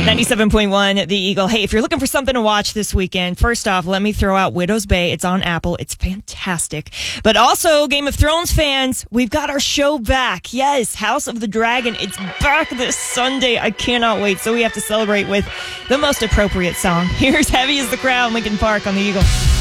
97.1 The Eagle. Hey, if you're looking for something to watch this weekend, first off, let me throw out Widow's Bay. It's on Apple. It's fantastic. But also, Game of Thrones fans, we've got our show back. Yes, House of the Dragon. It's back this Sunday. I cannot wait. So we have to celebrate with the most appropriate song. Here's Heavy as the Crown, Linkin Park on The Eagle.